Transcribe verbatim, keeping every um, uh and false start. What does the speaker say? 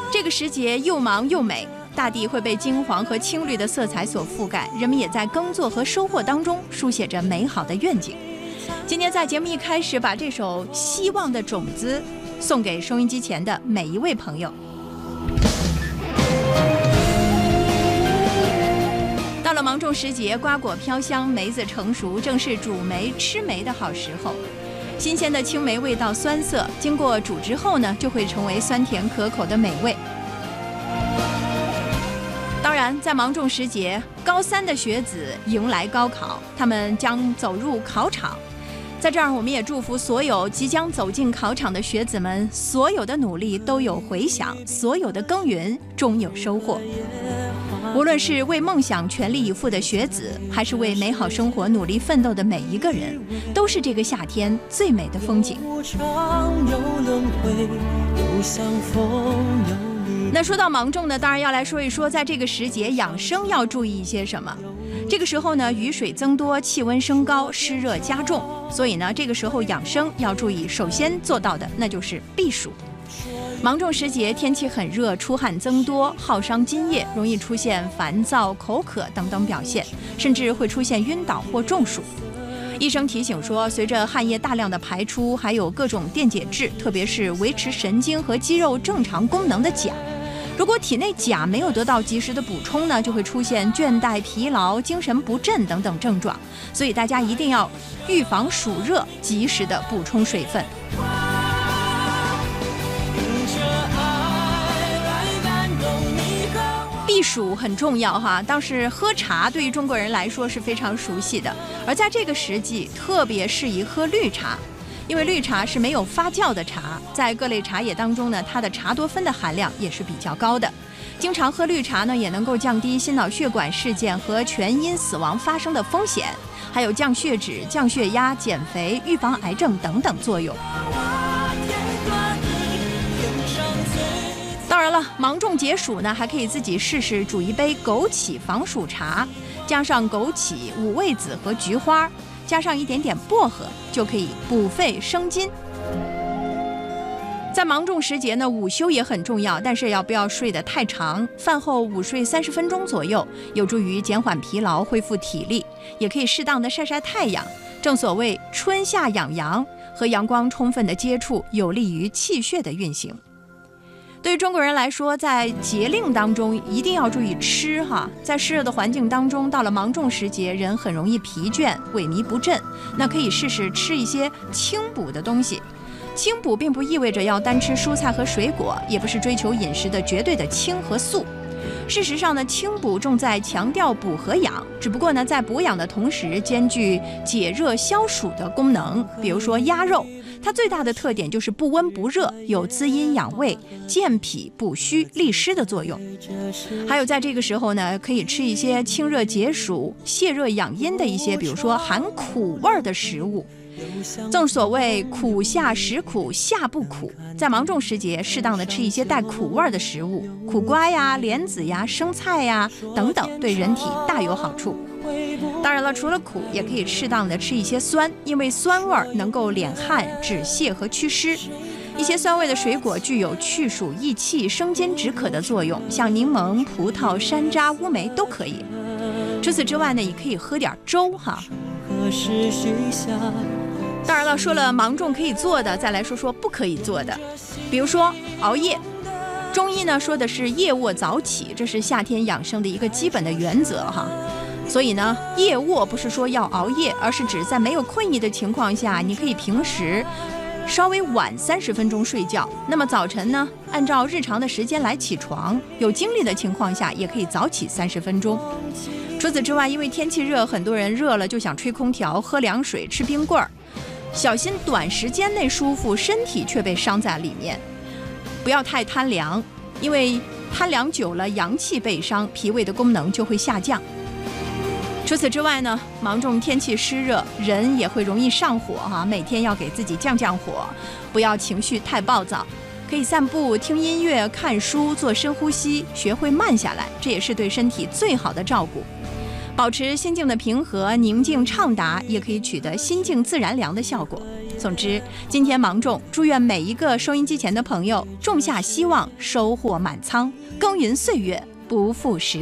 这个时节又忙又美，大地会被金黄和青绿的色彩所覆盖，人们也在耕作和收获当中书写着美好的愿景。今天在节目一开始，把这首《希望的种子》送给收音机前的每一位朋友。到了芒种时节，瓜果飘香，梅子成熟，正是煮梅吃梅的好时候。新鲜的青梅味道酸涩，经过煮之后呢，就会成为酸甜可口的美味。当然，在芒种时节，高三的学子迎来高考，他们将走入考场。在这儿，我们也祝福所有即将走进考场的学子们，所有的努力都有回响，所有的耕耘终有收获。无论是为梦想全力以赴的学子，还是为美好生活努力奋斗的每一个人，都是这个夏天最美的风景。那说到芒种呢，当然要来说一说，在这个时节养生要注意一些什么。这个时候呢，雨水增多，气温升高，湿热加重，所以呢，这个时候养生要注意，首先做到的那就是避暑。芒种时节天气很热，出汗增多，耗伤津液，容易出现烦躁、口渴等等表现，甚至会出现晕倒或中暑。医生提醒说，随着汗液大量的排出，还有各种电解质，特别是维持神经和肌肉正常功能的钾，如果体内钾没有得到及时的补充呢，就会出现倦怠、疲劳、精神不振等等症状。所以大家一定要预防暑热，及时的补充水分。避暑很重要哈，倒是喝茶对于中国人来说是非常熟悉的，而在这个时季特别适宜喝绿茶，因为绿茶是没有发酵的茶，在各类茶叶当中呢，它的茶多酚的含量也是比较高的。经常喝绿茶呢，也能够降低心脑血管事件和全因死亡发生的风险，还有降血脂、降血压、减肥、预防癌症等等作用。当然了，芒种解暑呢，还可以自己试试煮一杯枸杞防暑茶，加上枸杞、五味子和菊花，加上一点点薄荷，就可以补肺生津。在芒种时节呢，午休也很重要，但是要不要睡得太长，饭后午睡三十分钟左右，有助于减缓疲劳，恢复体力。也可以适当的晒晒太阳，正所谓春夏养阳，和阳光充分的接触，有利于气血的运行。对于中国人来说，在节令当中一定要注意吃哈，在湿热的环境当中，到了芒种时节，人很容易疲倦、萎靡不振，那可以试试吃一些清补的东西。清补并不意味着要单吃蔬菜和水果，也不是追求饮食的绝对的清和素。事实上呢，清补重在强调补和养，只不过呢，在补养的同时兼具解热消暑的功能。比如说鸭肉，它最大的特点就是不温不热，有滋阴养胃、健脾补虚利湿的作用。还有在这个时候呢，可以吃一些清热解暑、泻热养阴的一些，比如说含苦味的食物。正所谓苦夏食苦，夏不苦。在芒种时节，适当的吃一些带苦味的食物，苦瓜呀、莲子呀、生菜呀等等，对人体大有好处。当然了，除了苦，也可以适当的吃一些酸，因为酸味能够敛汗、止泻和祛湿。一些酸味的水果具有去暑益气、生津止渴的作用，像柠檬、葡萄、山楂、乌梅都可以。除此之外呢，也可以喝点粥哈。当然了，说了芒种可以做的，再来说说不可以做的。比如说熬夜，中医呢说的是夜卧早起，这是夏天养生的一个基本的原则哈。所以呢，夜卧不是说要熬夜，而是指在没有困意的情况下，你可以平时稍微晚三十分钟睡觉，那么早晨呢，按照日常的时间来起床，有精力的情况下也可以早起三十分钟。除此之外，因为天气热，很多人热了就想吹空调、喝凉水、吃冰棍儿，小心短时间内舒服，身体却被伤在里面。不要太贪凉，因为贪凉久了，阳气被伤，脾胃的功能就会下降。除此之外呢，芒种天气湿热，人也会容易上火哈、啊，每天要给自己降降火，不要情绪太暴躁。可以散步、听音乐、看书、做深呼吸，学会慢下来，这也是对身体最好的照顾。保持心境的平和、宁静畅达，也可以取得心静自然凉的效果。 总之，今天芒种，祝愿每一个收音机前的朋友种下希望，收获满仓，耕耘岁月，不负时